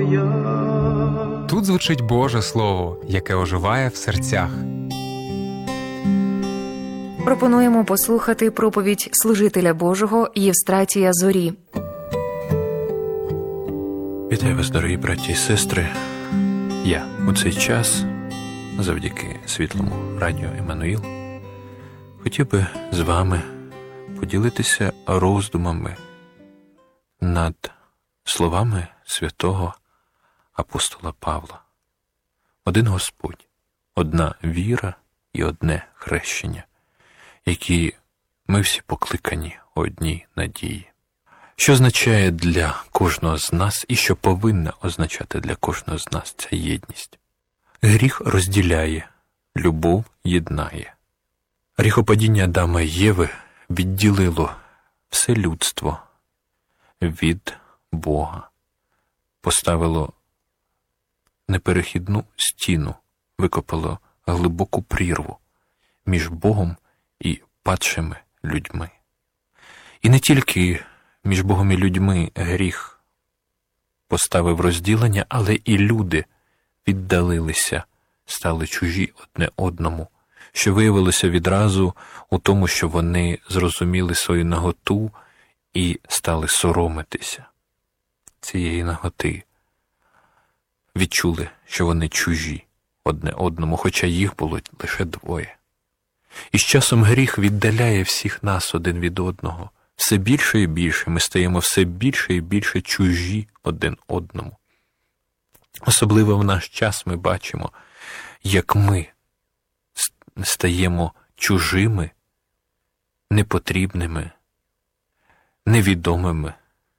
Тут звучить Боже Слово, яке оживає в серцях. Пропонуємо послухати проповідь служителя Божого Євстратія Зорі. Вітаю вас, дорогі браті і сестри. Я у цей час, завдяки світлому радіо Еммануїл, хотів би з вами поділитися роздумами над словами святого апостола Павла. Один Господь, одна віра і одне хрещення, які ми всі покликані одній надії. Що означає для кожного з нас і що повинна означати для кожного з нас ця єдність? Гріх розділяє, любов єднає. Гріхопадіння Адама і Єви відділило все людство від Бога, поставило неперехідну стіну, викопало глибоку прірву між Богом і падшими людьми. І не тільки між Богом і людьми гріх поставив розділення, але і люди віддалилися, стали чужі одне одному, що виявилося відразу у тому, що вони зрозуміли свою наготу і стали соромитися цієї наготи. Відчули, що вони чужі одне одному, хоча їх було лише двоє. І з часом гріх віддаляє всіх нас один від одного. Все більше і більше ми стаємо все більше і більше чужі один одному. Особливо в наш час ми бачимо, як ми стаємо чужими, непотрібними, невідомими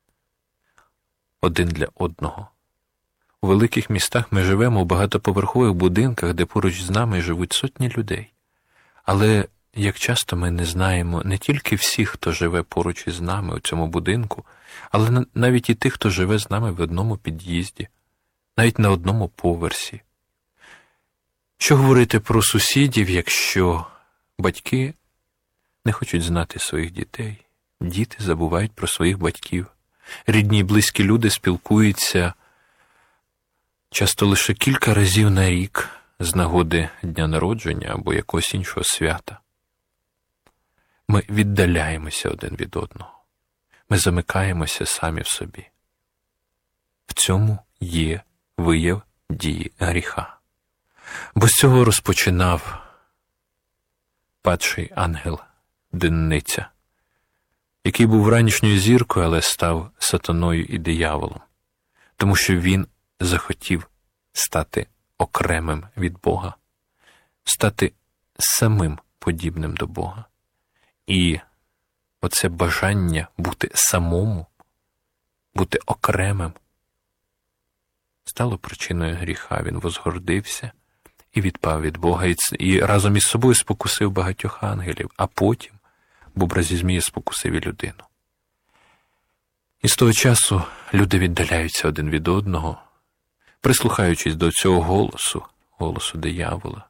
один для одного. У великих містах ми живемо в багатоповерхових будинках, де поруч з нами живуть сотні людей. Але як часто ми не знаємо не тільки всіх, хто живе поруч із нами у цьому будинку, але навіть і тих, хто живе з нами в одному під'їзді, навіть на одному поверсі. Що говорити про сусідів, якщо батьки не хочуть знати своїх дітей, діти забувають про своїх батьків, рідні й близькі люди спілкуються часто лише кілька разів на рік з нагоди дня народження або якогось іншого свята. Ми віддаляємося один від одного. Ми замикаємося самі в собі. В цьому є вияв дії гріха. Бо з цього розпочинав падший ангел Денниця, який був ранішньою зіркою, але став сатаною і дияволом, тому що він захотів стати окремим від Бога, стати самим подібним до Бога. І оце бажання бути самому, бути окремим, стало причиною гріха. Він возгордився і відпав від Бога, і разом із собою спокусив багатьох ангелів, а потім в образі змії спокусив і людину. І з того часу люди віддаляються один від одного, прислухаючись до цього голосу диявола.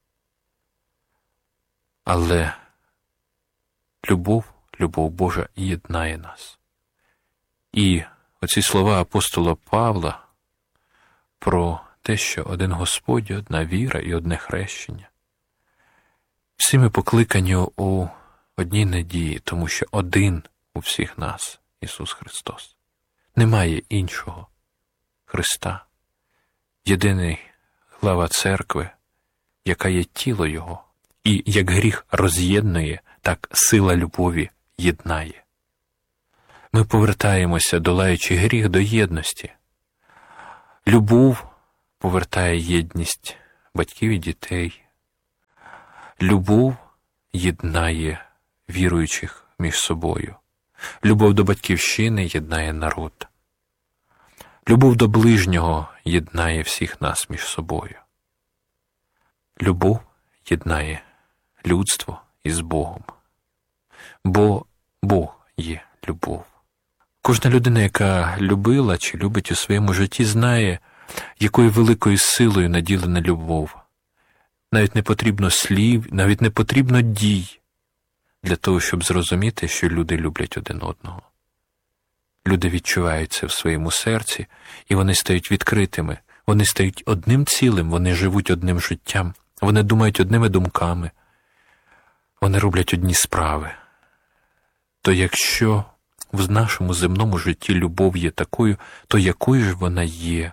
Але любов Божа єднає нас. І оці слова апостола Павла про те, що один Господь, одна віра і одне хрещення. Всі ми покликані у одній надії, тому що один у всіх нас – Ісус Христос. Немає іншого Христа. Єдиний глава церкви, яка є тіло Його. І як гріх роз'єднує, так сила любові єднає. Ми повертаємося, долаючи гріх, до єдності. Любов повертає єдність батьків і дітей. Любов єднає віруючих між собою. Любов до батьківщини єднає народ. Любов до ближнього єднає всіх нас між собою. Любов єднає людство із Богом. Бо Бог є любов. Кожна людина, яка любила чи любить у своєму житті, знає, якою великою силою наділена любов. Навіть не потрібно слів, навіть не потрібно дій для того, щоб зрозуміти, що люди люблять один одного. люди відчувають це в своєму серці, і вони стають відкритими, вони стають одним цілим, вони живуть одним життям, вони думають одними думками, вони роблять одні справи. То якщо в нашому земному житті любов є такою, то якою ж вона є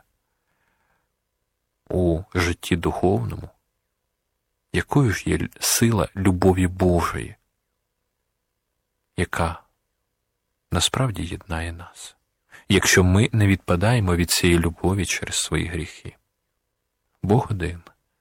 у житті духовному? Якою ж є сила любові Божої, яка насправді єднає нас, якщо ми не відпадаємо від цієї любові через свої гріхи? Бог один.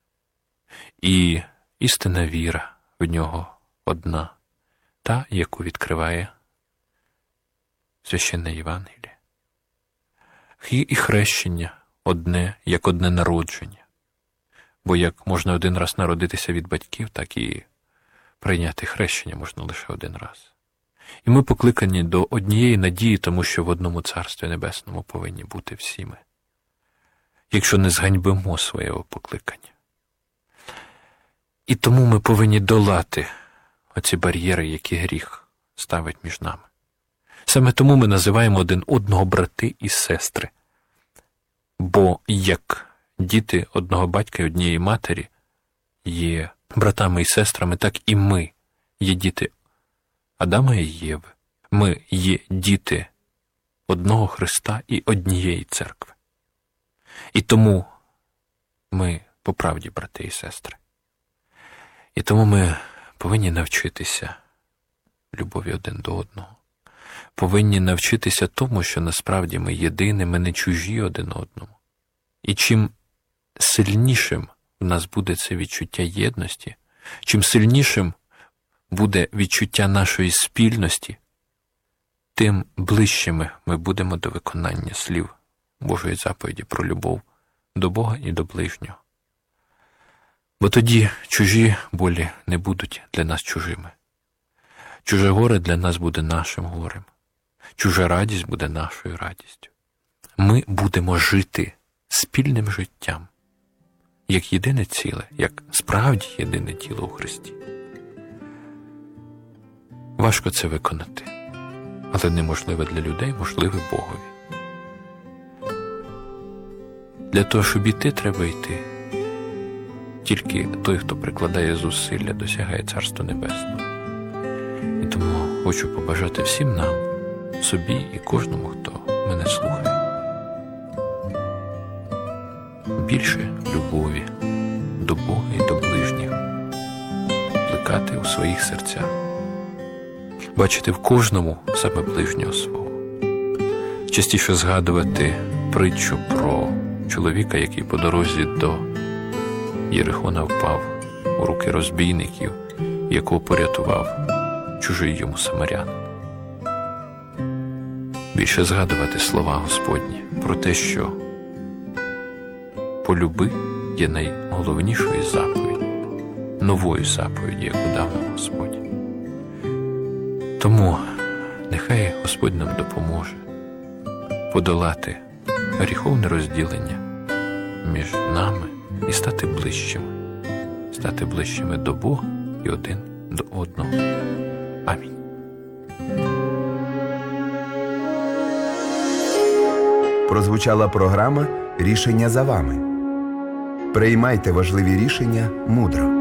І істинна віра в нього одна, та, яку відкриває Священне Євангеліє. І хрещення одне, як одне народження. Бо як можна один раз народитися від батьків, так і прийняти хрещення можна лише один раз. І ми покликані до однієї надії, тому що в одному Царстві Небесному повинні бути всі ми, якщо не зганьбимо свого покликання. І тому ми повинні долати оці бар'єри, які гріх ставить між нами. Саме тому ми називаємо один одного брати і сестри. Бо як діти одного батька і однієї матері є братами і сестрами, так і ми є діти Адама і Єви. Ми є діти одного Христа і однієї церкви. І тому ми по правді брати і сестри. І тому ми повинні навчитися любові один до одного. Повинні навчитися тому, що насправді ми єдині, ми не чужі один одному. І чим сильнішим в нас буде це відчуття єдності, чим сильнішим буде відчуття нашої спільності, тим ближчими ми будемо до виконання слів Божої заповіді про любов до Бога і до ближнього. Бо тоді чужі болі не будуть для нас чужими. Чуже горе для нас буде нашим горем. Чужа радість буде нашою радістю. Ми будемо жити спільним життям, як єдине ціле, як справді єдине тіло у Христі. Важко це виконати, але неможливе для людей, можливе Богові. Для того, щоб іти, треба йти. Тільки той, хто прикладає зусилля, досягає Царства Небесного. І тому хочу побажати всім нам, собі і кожному, хто мене слухає, більше любові до Бога і до ближніх, плекати у своїх серцях, бачити в кожному саме ближнього свого, частіше згадувати притчу про чоловіка, який по дорозі до Єрихона впав у руки розбійників, якого порятував чужий йому самарянин. Більше згадувати слова Господні про те, що полюби є найголовнішою заповіддю, новою заповіддю, яку дав нам Господь. Тому нехай Господь нам допоможе подолати гріховне розділення між нами і стати ближчими до Бога і один до одного. Амінь. Прозвучала програма «Рішення за вами». Приймайте важливі рішення мудро.